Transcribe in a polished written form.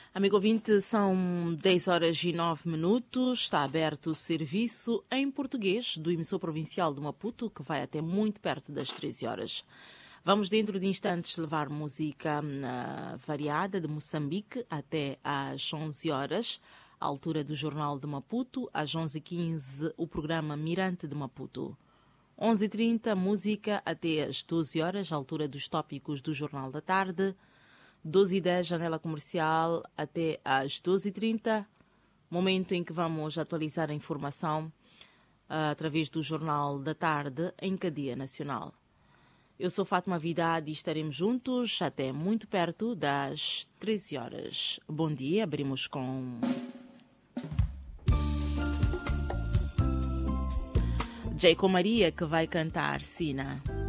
Amigo ouvinte, são 10 horas e 9 minutos. Está aberto o serviço em português do emissor provincial de Maputo, que vai até muito perto das 13 horas. Vamos, dentro de instantes, levar música variada de Moçambique até às 11 horas, à altura do Jornal de Maputo. Às 11h15, o programa Mirante de Maputo. 11h30, música até às 12 horas, à altura dos tópicos do Jornal da Tarde. 12h10, janela comercial até às 12h30, momento em que vamos atualizar a informação através do Jornal da Tarde em cadeia nacional. Eu sou Fátima Vidade e estaremos juntos até muito perto das 13 horas. Bom dia, abrimos com Jacob Maria, que vai cantar Sina.